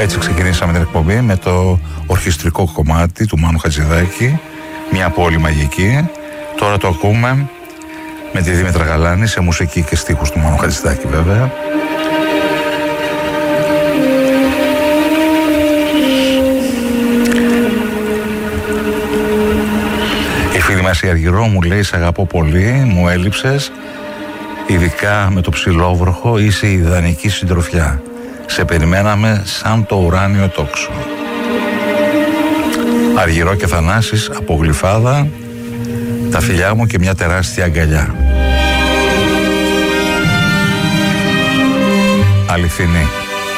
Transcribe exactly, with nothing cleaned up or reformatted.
Έτσι ξεκινήσαμε την εκπομπή με το ορχιστρικό κομμάτι του Μάνου Χατζηδάκη, μια πόλη μαγική. Τώρα το ακούμε με τη Δήμητρα Γαλάνη σε μουσική και στίχους του Μάνου Χατζηδάκη βέβαια. Η φίλη μας η Αργυρό μου λέει: «Σ' αγαπώ πολύ, μου έλειψες, ειδικά με το ψηλόβροχο, είσαι η ιδανική συντροφιά. Σε περιμέναμε σαν το ουράνιο τόξο». Αργυρό και Θανάσης από Γλυφάδα, τα φιλιά μου και μια τεράστια αγκαλιά. Αληθινή.